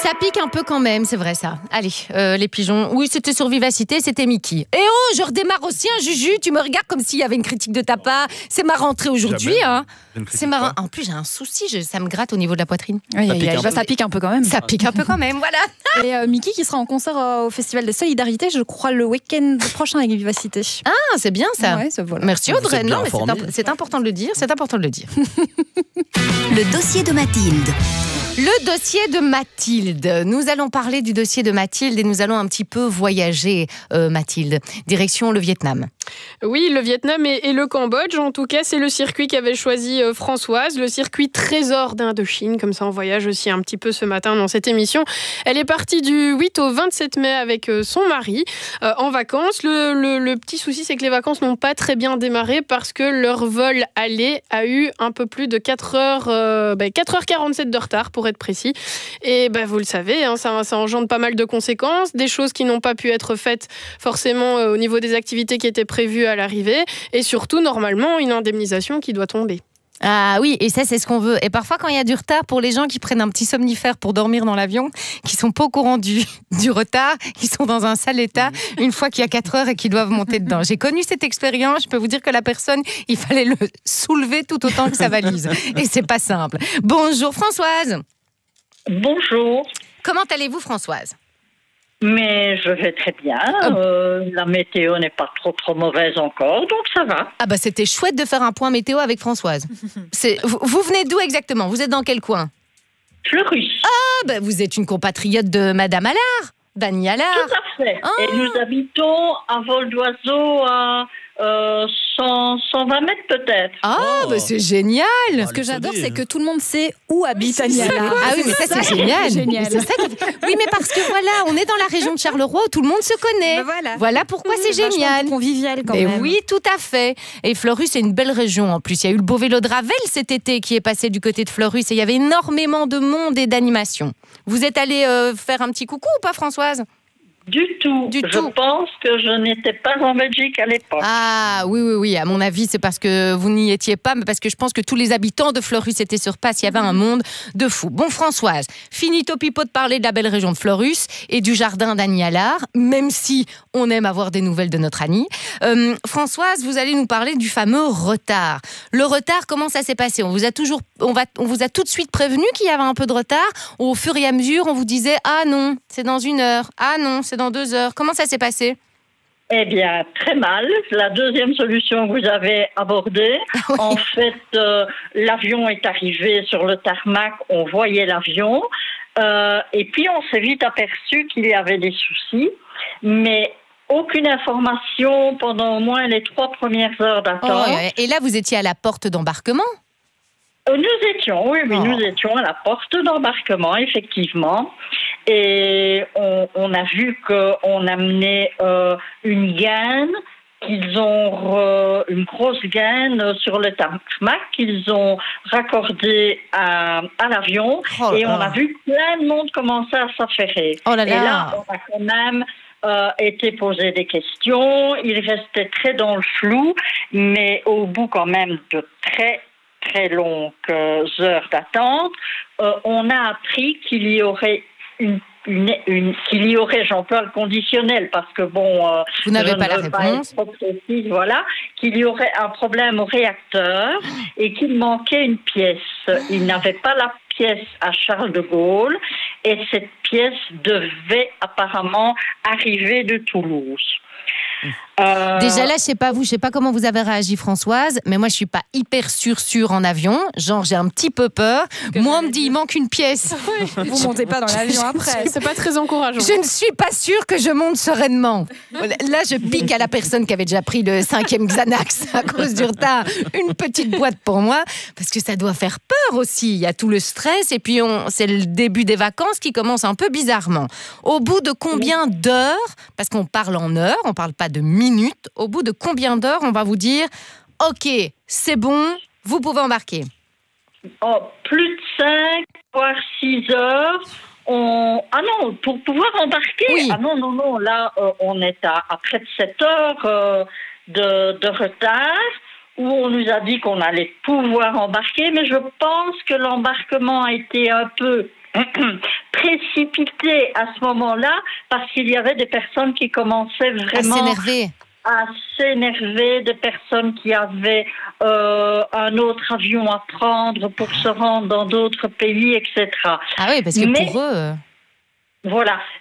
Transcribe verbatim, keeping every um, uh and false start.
Ça pique un peu quand même, c'est vrai ça. Allez, euh, les pigeons. Oui, c'était sur Vivacité, c'était Mickey. Et oh, je redémarre aussi, un Juju. Tu me regardes comme s'il y avait une critique de ta part. C'est ma rentrée aujourd'hui, hein. C'est marrant. En plus, j'ai un souci, je, ça me gratte au niveau de la poitrine. Oui, ça, pique bah, ça pique un peu quand même. Ça pique un peu quand même, voilà. Et euh, Mickey qui sera en concert euh, au Festival de Solidarité, je crois, le week-end prochain avec Vivacité. Ah, c'est bien ça. Ouais, ça voilà. Merci Audrey. Non, mais c'est, imp- c'est important de le dire. C'est important de le dire. Le dossier de Mathilde. Le dossier de Mathilde. Nous allons parler du dossier de Mathilde et nous allons un petit peu voyager, euh, Mathilde. Direction le Vietnam. Oui, le Vietnam et, et le Cambodge. En tout cas, c'est le circuit qu'avait choisi euh, Françoise, le circuit Trésor d'Indochine. Comme ça, on voyage aussi un petit peu ce matin dans cette émission. Elle est partie du huit au vingt-sept mai avec euh, son mari euh, en vacances. Le, le, le petit souci, c'est que les vacances n'ont pas très bien démarré parce que leur vol aller a eu un peu plus de quatre heures, euh, bah, quatre heures quarante-sept de retard, pour être précis. Et bah, vous le savez, hein, ça, ça engendre pas mal de conséquences, des choses qui n'ont pas pu être faites forcément euh, au niveau des activités qui étaient prévues à l'arrivée, et surtout, normalement, une indemnisation qui doit tomber. Ah oui, et ça, c'est ce qu'on veut. Et parfois, quand il y a du retard, pour les gens qui prennent un petit somnifère pour dormir dans l'avion, qui sont pas au courant du, du retard, qui sont dans un sale état, une fois qu'il y a quatre heures et qu'ils doivent monter dedans. J'ai connu cette expérience, je peux vous dire que la personne, il fallait le soulever tout autant que sa valise. Et c'est pas simple. Bonjour Françoise. Bonjour. Comment allez-vous Françoise ? Mais je vais très bien. Euh, la météo n'est pas trop trop mauvaise encore, donc ça va. Ah bah c'était chouette de faire un point météo avec Françoise. C'est, vous, vous venez d'où exactement ? Vous êtes dans quel coin ? Fleurus. Ah bah vous êtes une compatriote de Madame Allard, d'Annie Allard. Tout à fait. Ah. Et nous habitons à vol d'oiseau à euh, cent, cent vingt mètres peut-être. Ah Oh. bah c'est génial. Ce que j'adore, c'est que tout le monde sait où habite Annie Allard. Ah oui, mais ça, c'est génial. génial. C'est ça qui- Oui, mais parce que voilà, on est dans la région de Charleroi où tout le monde se connaît. Ben voilà. Voilà pourquoi c'est Vachement génial. convivial quand Mais même. oui, tout à fait. Et Fleurus, c'est une belle région en plus. Il y a eu le beau vélo de Ravel cet été qui est passé du côté de Fleurus et il y avait énormément de monde et d'animation. Vous êtes allé euh, faire un petit coucou ou pas, Françoise ? Du tout. Du je tout. pense que je n'étais pas en Belgique à l'époque. Ah oui, oui, oui. À mon avis, c'est parce que vous n'y étiez pas, mais parce que je pense que tous les habitants de Fleurus étaient sur place. Il y avait un monde de fous. Bon, Françoise, finito pipo de parler de la belle région de Fleurus et du jardin d'Annie Allard, même si on aime avoir des nouvelles de notre Annie. Euh, Françoise, vous allez nous parler du fameux retard. Le retard, comment ça s'est passé ? On vous a toujours, on va, on vous a tout de suite prévenu qu'il y avait un peu de retard. Au fur et à mesure, on vous disait ah non, c'est dans une heure. Ah non, c'est dans deux heures. Comment ça s'est passé ? Eh bien, très mal. La deuxième solution que vous avez abordée, Oui. en fait, euh, l'avion est arrivé sur le tarmac, on voyait l'avion, euh, et puis on s'est vite aperçu qu'il y avait des soucis, mais aucune information pendant au moins les trois premières heures d'attente. Oh, et là, vous étiez à la porte d'embarquement ? Euh, Nous étions, oui, oui, Oh. nous étions à la porte d'embarquement, effectivement. Et on, on a vu qu'on amenait euh, une gaine, qu'ils ont euh, une grosse gaine sur le tarmac, qu'ils ont raccordée à, à l'avion. Oh là et on là. a vu plein de monde commencer à s'affairer. Oh là Et là. là, on a quand même euh, été posé des questions. Il restait très dans le flou, mais au bout quand même de très très longues euh, heures d'attente, euh, on a appris qu'il y aurait une, une, une qu'il y aurait, j'emploie le conditionnel parce que bon, euh, Vous n'avez je pas ne la veux réponse. être trop précise, voilà, qu'il y aurait un problème au réacteur et qu'il manquait une pièce. Il n'avait pas la pièce à Charles de Gaulle et cette pièce devait apparemment arriver de Toulouse. Euh, Déjà là, je sais pas vous, je sais pas comment vous avez réagi Françoise, mais moi je suis pas hyper sûre sûre en avion, genre j'ai un petit peu peur. Moi on me dit il manque une pièce. Vous montez pas dans l'avion après. C'est pas très encourageant. Je ne suis pas sûre que je monte sereinement. Là, je pique à la personne qui avait déjà pris le cinquième Xanax à cause du retard. Une petite boîte pour moi, parce que ça doit faire peur aussi. Il y a tout le stress et puis on, c'est le début des vacances qui commence un peu bizarrement. Au bout de combien d'heures, parce qu'on parle en heures, on parle pas de minutes, au bout de combien d'heures on va vous dire « Ok, c'est bon, vous pouvez embarquer ». Oh, plus de cinq, voire six heures. On... Ah non, pour pouvoir embarquer. Oui. Ah non, non, non. Là, euh, on est à, à près de sept heures euh, de, de retard. où on nous a dit qu'on allait pouvoir embarquer, mais je pense que l'embarquement a été un peu précipité à ce moment-là, parce qu'il y avait des personnes qui commençaient vraiment... À s'énerver. à s'énerver, des personnes qui avaient euh, un autre avion à prendre pour se rendre dans d'autres pays, et cetera. Ah oui, parce que Mais, pour eux... voilà.